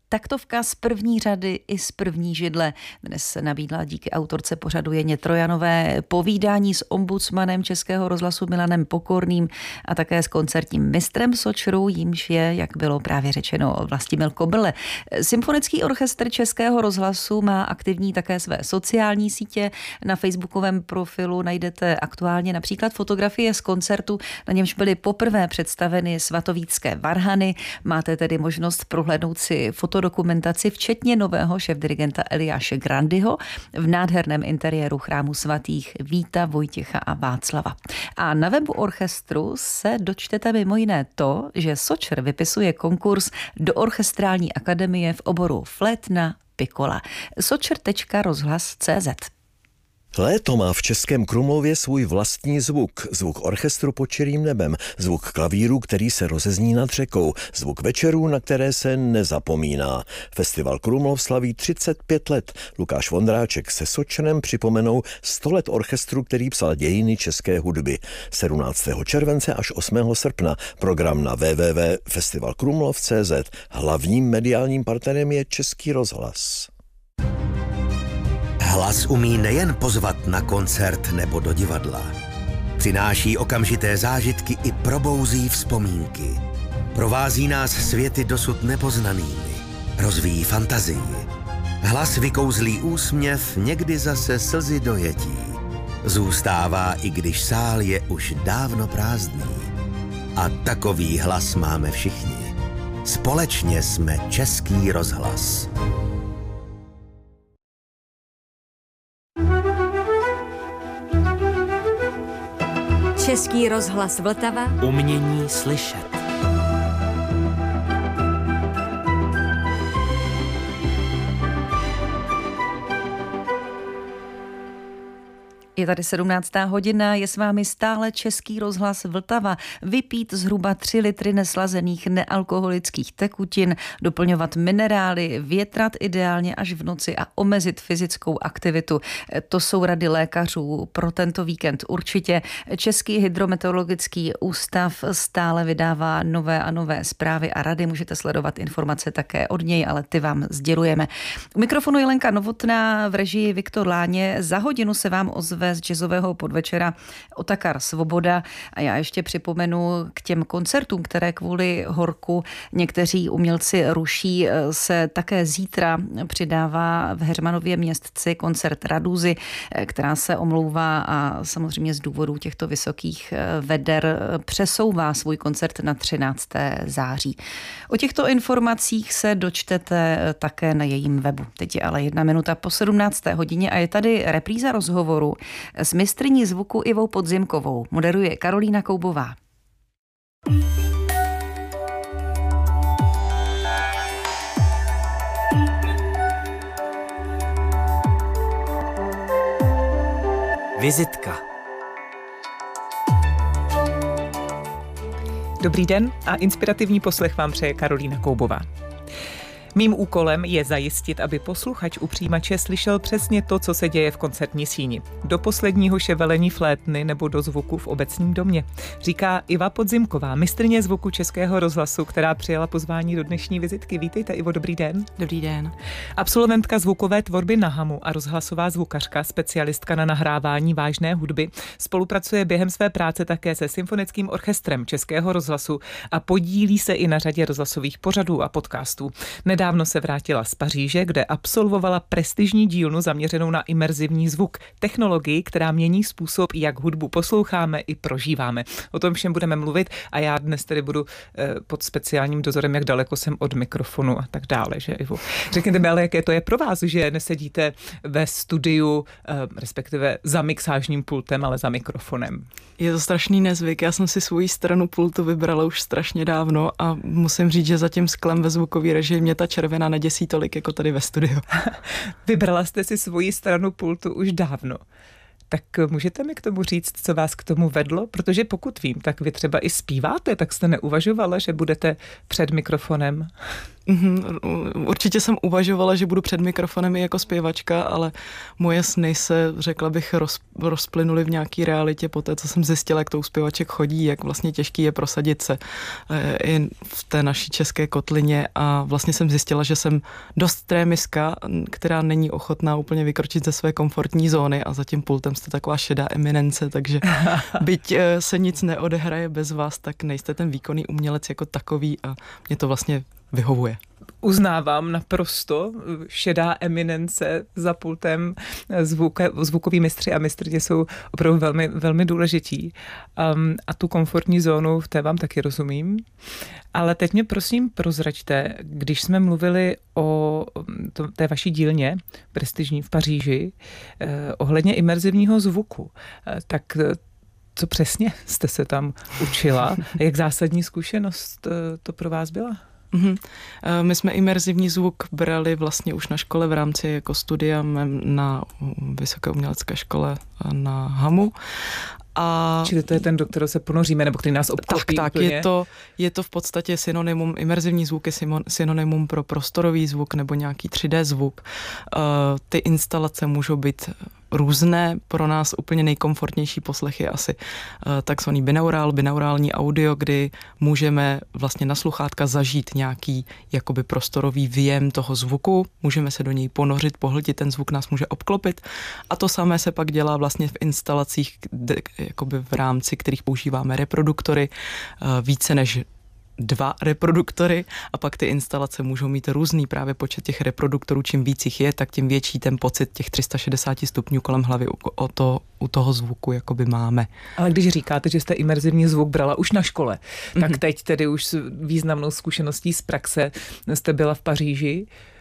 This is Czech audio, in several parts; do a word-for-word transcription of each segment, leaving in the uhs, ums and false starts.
Taktovka z první řady i z první židle. Dnes se nabídla díky autorce pořadu Jeně Trojanové povídání s ombudsmanem Českého rozhlasu Milanem Pokorným a také s koncertním mistrem Sočru, jímž je, jak bylo právě řečeno, Vlastimil Kobrle. Symfonický orchestr Českého rozhlasu má aktivní také své sociální sítě. Na facebookovém profilu najdete aktuálně například fotografie z koncertu, na němž byly poprvé představeny svatovícké varhany. Máte tedy možnost prohlédnout si fotodokumentaci, včetně nového šéfdirigenta Eliáše Grandyho v nádherném interiéru chrámu svatých Víta, Vojtěcha a Václava. A na webu orchestru se dočtete mimo jiné to, že Sočr vypisuje konkurs do orchestrální akademie v oboru flétna pikola. sočr tečka rozhlas tečka cé zet. Léto má v Českém Krumlově svůj vlastní zvuk. Zvuk orchestru pod čirým nebem, zvuk klavíru, který se rozezní nad řekou, zvuk večerů, na které se nezapomíná. Festival Krumlov slaví třicet pět let. Lukáš Vondráček se Sočrem připomenou sto let orchestru, který psal dějiny české hudby. sedmnáctého července až osmého srpna. Program na w w w tečka festival krumlov tečka cé zet. Hlavním mediálním partnerem je Český rozhlas. Hlas umí nejen pozvat na koncert nebo do divadla. Přináší okamžité zážitky i probouzí vzpomínky. Provází nás světy dosud nepoznanými. Rozvíjí fantazii. Hlas vykouzlí úsměv, někdy zase slzy dojetí. Zůstává, i když sál je už dávno prázdný. A takový hlas máme všichni. Společně jsme Český rozhlas. Český rozhlas Vltava. Umění slyšet. Je tady sedmnáctá hodina, je s vámi stále Český rozhlas Vltava. Vypít zhruba tři litry neslazených nealkoholických tekutin, doplňovat minerály, větrat ideálně až v noci a omezit fyzickou aktivitu. To jsou rady lékařů pro tento víkend určitě. Český hydrometeorologický ústav stále vydává nové a nové zprávy a rady. Můžete sledovat informace také od něj, ale ty vám sdělujeme. U mikrofonu Jelenka Novotná, v režii Viktor Láně. Za hodinu se vám ozve z jazzového podvečera Otakar Svoboda a já ještě připomenu k těm koncertům, které kvůli horku někteří umělci ruší, se také zítra přidává v Heřmanově Městci koncert Raduzy, která se omlouvá a samozřejmě z důvodu těchto vysokých veder přesouvá svůj koncert na třináctého září. O těchto informacích se dočtete také na jejím webu. Teď je ale jedna minuta po sedmnácté hodině a je tady repríza rozhovoru s mistryní zvuku Ivou Podzimkovou. Moderuje Karolína Koubová. Vizitka. Dobrý den a inspirativní poslech vám přeje Karolína Koubová. Mým úkolem je zajistit, aby posluchač u přijímače slyšel přesně to, co se děje v koncertní síni. Do posledního ševelení flétny nebo do zvuku v obecním domě. Říká Iva Podzimková, mistryně zvuku Českého rozhlasu, která přijala pozvání do dnešní vizitky. Vítejte, Ivo, dobrý den. Dobrý den. Absolventka zvukové tvorby na hamu a rozhlasová zvukařka, specialistka na nahrávání vážné hudby, spolupracuje během své práce také se Symfonickým orchestrem Českého rozhlasu a podílí se i na řadě rozhlasových pořadů a podcastů. Nedávno se vrátila z Paříže, kde absolvovala prestižní dílnu zaměřenou na imerzivní zvuk, technologii, která mění způsob, jak hudbu posloucháme i prožíváme. O tom všem budeme mluvit a já dnes tedy budu eh, pod speciálním dozorem, jak daleko jsem od mikrofonu a tak dále, že Ivo. Řekněte mi, ale jaké to je pro vás, že nesedíte ve studiu, eh, respektive za mixážním pultem, ale za mikrofonem. Je to strašný nezvyk. Já jsem si svoji stranu pultu vybrala už strašně dávno a musím říct, že za tím sklem ve zvukový režii mě ta červená neděsí tolik, jako tady ve studiu. Vybrala jste si svoji stranu pultu už dávno. Tak můžete mi k tomu říct, co vás k tomu vedlo? Protože pokud vím, tak vy třeba i zpíváte, tak jste neuvažovala, že budete před mikrofonem? Mm-hmm. Určitě jsem uvažovala, že budu před mikrofonem i jako zpěvačka, ale moje sny se, řekla bych, roz, rozplynuly v nějaký realitě po té, co jsem zjistila, jak to u zpěvaček chodí, jak vlastně těžký je prosadit se i v té naší české kotlině a vlastně jsem zjistila, že jsem dost trémiska, která není ochotná úplně vykročit ze své komfortní zóny a za tím pultem jste taková šedá eminence, takže byť se nic neodehraje bez vás, tak nejste ten výkonný umělec jako takový a mě to vlastně vyhovuje. Uznávám naprosto, šedá eminence za pultem, zvuk, zvukoví mistři a mistrně jsou opravdu velmi, velmi důležití. Um, a tu komfortní zónu, v té vám taky rozumím. Ale teď mě prosím prozraďte, když jsme mluvili o to, té vaší dílně prestižní v Paříži, eh, ohledně imerzivního zvuku, eh, tak co přesně jste se tam učila? Jak zásadní zkušenost eh, to pro vás byla? Mm-hmm. My jsme imerzivní zvuk brali vlastně už na škole v rámci jako studia na Vysoké umělecké škole na Hamu. A čili to je ten, do kterého se ponoříme, nebo který nás obklopí. Tak, tak, je to, je to v podstatě synonymum, imerzivní zvuk je synonymum pro prostorový zvuk nebo nějaký tři dé zvuk. Uh, ty instalace můžou být různé, pro nás úplně nejkomfortnější poslech je asi uh, takzvaný binaurál, binaurální audio, kdy můžeme vlastně na sluchátka zažít nějaký jakoby prostorový věm toho zvuku, můžeme se do něj ponořit, pohltit, ten zvuk nás může obklopit a to samé se pak dělá vlastně v instalacích, kde, jakoby v rámci kterých používáme reproduktory, uh, více než dva reproduktory a pak ty instalace můžou mít různý právě počet těch reproduktorů, čím víc jich je, tak tím větší ten pocit těch tři sta šedesát stupňů kolem hlavy u, o to, u toho zvuku jakoby máme. Ale když říkáte, že jste imerzivní zvuk brala už na škole, mm-hmm. tak teď tedy už s významnou zkušeností z praxe jste byla v Paříži.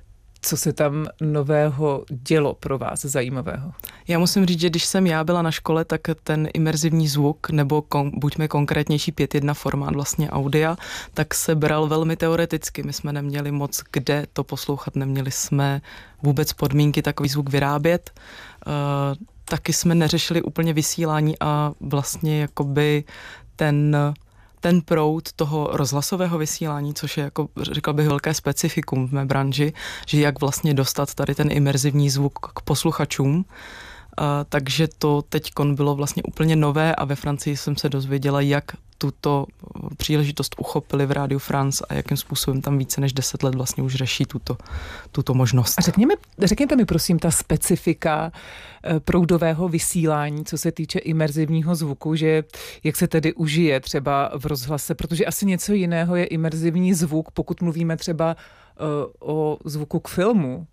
Co se tam nového dělo pro vás zajímavého? Já musím říct, že když jsem já byla na škole, tak ten imerzivní zvuk, nebo kon, buďme konkrétnější pět jedna formát vlastně audia, tak se bral velmi teoreticky. My jsme neměli moc kde to poslouchat, neměli jsme vůbec podmínky takový zvuk vyrábět. Uh, taky jsme neřešili úplně vysílání a vlastně jakoby ten... ten proud toho rozhlasového vysílání, což je, jako říkal bych, velké specifikum v mé branži, že jak vlastně dostat tady ten imerzivní zvuk k posluchačům. Uh, takže to teďkon bylo vlastně úplně nové a ve Francii jsem se dozvěděla, jak tuto příležitost uchopili v Rádiu France a jakým způsobem tam více než deset let vlastně už řeší tuto, tuto možnost. A řekněme, řekněte mi prosím ta specifika proudového vysílání, co se týče imerzivního zvuku, že jak se tedy užije třeba v rozhlase, protože asi něco jiného je imerzivní zvuk, pokud mluvíme třeba uh, o zvuku k filmu,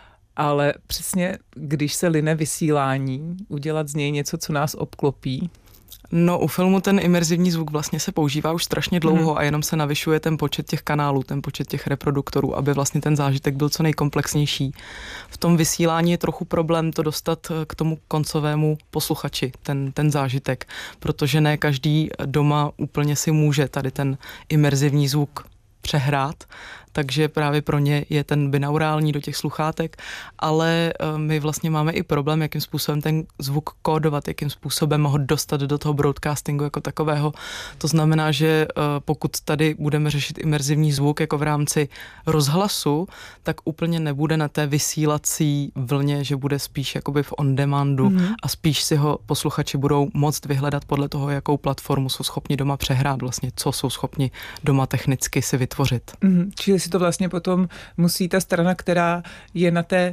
ale přesně když se line vysílání, udělat z něj něco, co nás obklopí. No u filmu ten imerzivní zvuk vlastně se používá už strašně dlouho mm. a jenom se navyšuje ten počet těch kanálů, ten počet těch reproduktorů, aby vlastně ten zážitek byl co nejkomplexnější. V tom vysílání je trochu problém to dostat k tomu koncovému posluchači, ten, ten zážitek, protože ne každý doma úplně si může tady ten imerzivní zvuk přehrát, takže právě pro ně je ten binaurální do těch sluchátek, ale my vlastně máme i problém, jakým způsobem ten zvuk kódovat, jakým způsobem ho dostat do toho broadcastingu jako takového. To znamená, že pokud tady budeme řešit imerzivní zvuk jako v rámci rozhlasu, tak úplně nebude na té vysílací vlně, že bude spíš jakoby v on demandu mm-hmm. a spíš si ho posluchači budou moct vyhledat podle toho, jakou platformu jsou schopni doma přehrát, vlastně co jsou schopni doma technicky si vytvořit. Mm-hmm. Čili si to vlastně potom musí ta strana, která je na, té,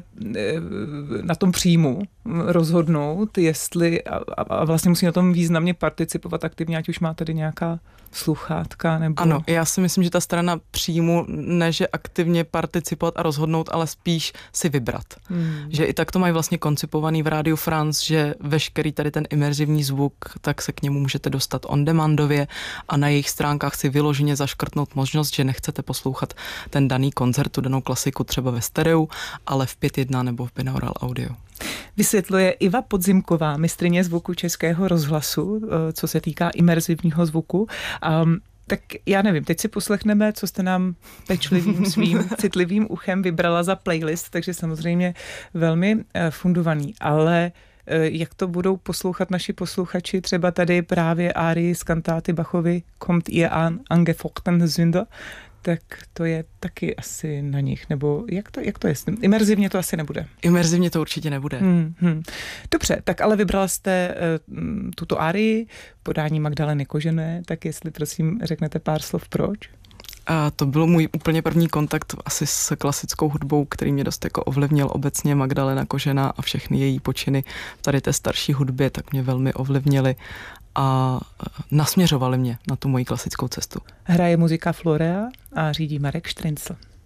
na tom příjmu rozhodnout, jestli a, a vlastně musí na tom významně participovat aktivně, ať už má tady nějaká sluchátka nebo... Ano, já si myslím, že ta strana příjmu ne, že aktivně participovat a rozhodnout, ale spíš si vybrat. Hmm. Že i tak to mají vlastně koncipovaný v Rádiu France, že veškerý tady ten imerzivní zvuk, tak se k němu můžete dostat on demandově a na jejich stránkách si vyloženě zaškrtnout možnost, že nechcete poslouchat ten daný koncert, tu danou klasiku třeba ve stereu, ale v pět jedna nebo v binaural audio. Vysvětluje Iva Podzimková, mistryně zvuku Českého rozhlasu, co se týká imerzivního zvuku. Um, tak já nevím, teď si poslechneme, co jste nám pečlivým svým citlivým uchem vybrala za playlist, takže samozřejmě velmi uh, fundovaný, ale uh, jak to budou poslouchat naši posluchači, třeba tady právě árii z kantáty Bachovy Kommt ihr an angefochten Sünder, tak to je taky asi na nich, nebo jak to, jak to je? Imerzivně to asi nebude. Imerzivně to určitě nebude. Hmm, hmm. Dobře, tak ale vybrala jste uh, tuto arii, podání Magdaleny Kožené, tak jestli prosím řeknete pár slov proč? A to byl můj úplně první kontakt asi s klasickou hudbou, který mě dost jako ovlivnil obecně. Magdalena Kožená a všechny její počiny v tady té starší hudbě, tak mě velmi ovlivnili a nasměřovali mě na tu moji klasickou cestu. Hraje muzika Florea a řídí Marek Štryncl.